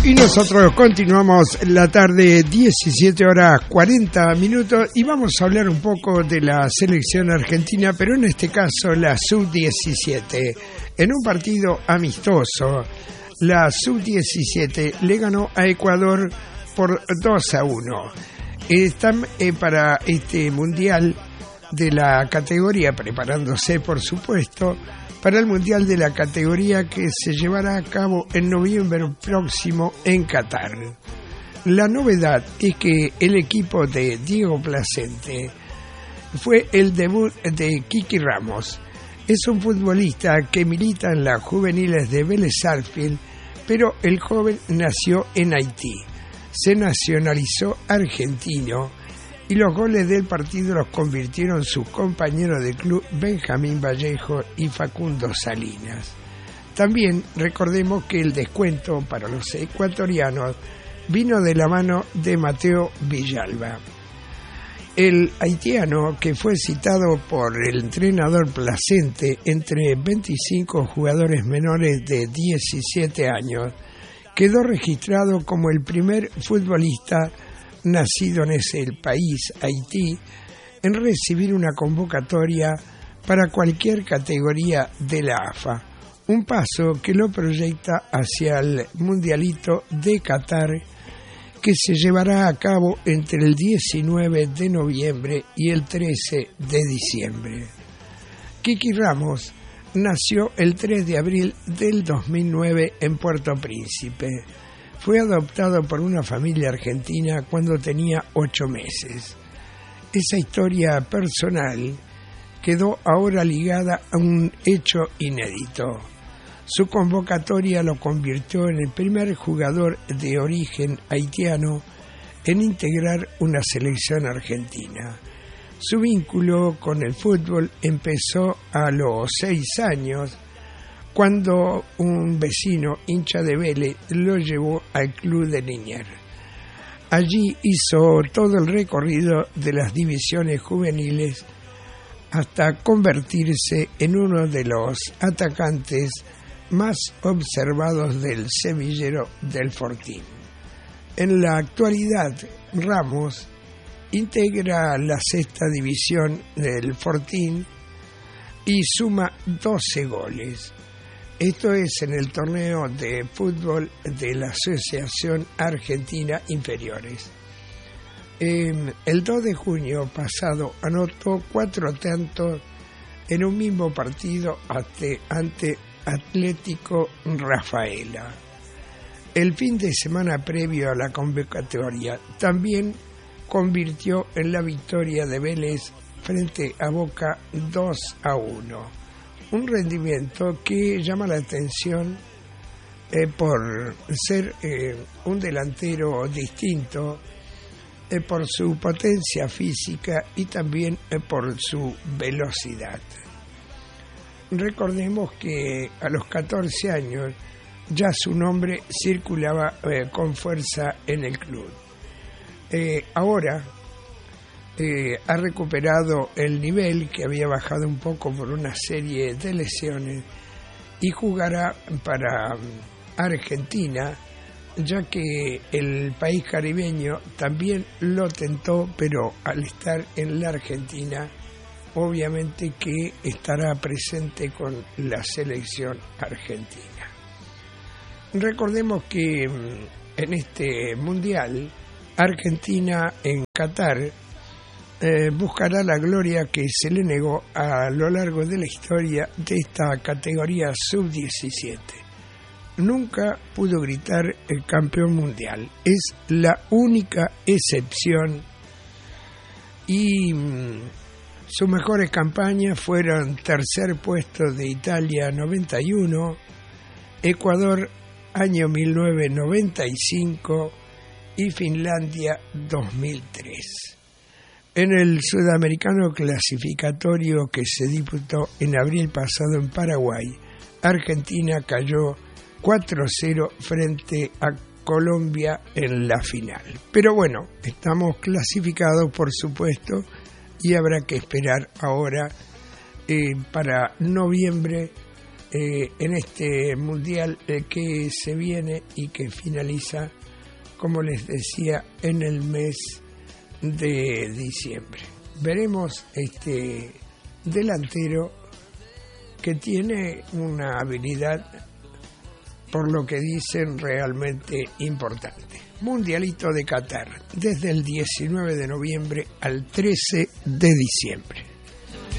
Y nosotros continuamos la tarde, 17 horas 40 minutos, y vamos a hablar un poco de la selección argentina, pero en este caso la sub-17. En un partido amistoso, la sub-17 le ganó a Ecuador por 2-1. Están para este mundial de la categoría, preparándose por supuesto, para el Mundial de la categoría que se llevará a cabo en noviembre próximo en Qatar. La novedad es que el equipo de Diego Placente fue el debut de Kiki Ramos. Es un futbolista que milita en las juveniles de Vélez Sarsfield, pero el joven nació en Haití. Se nacionalizó argentino y los goles del partido los convirtieron sus compañeros de club Benjamín Vallejo y Facundo Salinas. También recordemos que el descuento para los ecuatorianos vino de la mano de Mateo Villalba. El haitiano, que fue citado por el entrenador Placente entre 25 jugadores menores de 17 años, quedó registrado como el primer futbolista nacido en ese país, Haití, en recibir una convocatoria para cualquier categoría de la AFA, un paso que lo proyecta hacia el Mundialito de Qatar, que se llevará a cabo entre el 19 de noviembre y el 13 de diciembre. Kiki Ramos nació el 3 de abril del 2009 en Puerto Príncipe. Fue adoptado por una familia argentina cuando tenía 8 meses. Esa historia personal quedó ahora ligada a un hecho inédito. Su convocatoria lo convirtió en el primer jugador de origen haitiano en integrar una selección argentina. Su vínculo con el fútbol empezó a los 6 años, cuando un vecino hincha de Vélez lo llevó al club de Liniers. Allí hizo todo el recorrido de las divisiones juveniles hasta convertirse en uno de los atacantes más observados del semillero del Fortín. En la actualidad, Ramos integra la 6ª división del Fortín y suma 12 goles. Esto es en el torneo de fútbol de la Asociación Argentina Inferiores. El 2 de junio pasado anotó 4 tantos en un mismo partido ante Atlético Rafaela. El fin de semana previo a la convocatoria también convirtió en la victoria de Vélez frente a Boca 2-1. Un rendimiento que llama la atención por ser un delantero distinto, por su potencia física y también por su velocidad. Recordemos que a los 14 años ya su nombre circulaba con fuerza en el club. Ahora ha recuperado el nivel que había bajado un poco por una serie de lesiones y jugará para Argentina, ya que el país caribeño también lo tentó, pero al estar en la Argentina, obviamente que estará presente con la selección argentina. Recordemos que en este mundial, Argentina en Qatar buscará la gloria que se le negó a lo largo de la historia de esta categoría sub-17. Nunca pudo gritar el campeón mundial. Es la única excepción y sus mejores campañas fueron tercer puesto de Italia 91, Ecuador año 1995 y Finlandia 2003. En el sudamericano clasificatorio que se disputó en abril pasado en Paraguay, Argentina cayó 4-0 frente a Colombia en la final. Pero bueno, estamos clasificados por supuesto y habrá que esperar ahora para noviembre en este mundial que se viene y que finaliza, como les decía, en el mes de diciembre. Veremos este delantero que tiene una habilidad, por lo que dicen, realmente importante. Mundialito de Qatar, desde el 19 de noviembre al 13 de diciembre.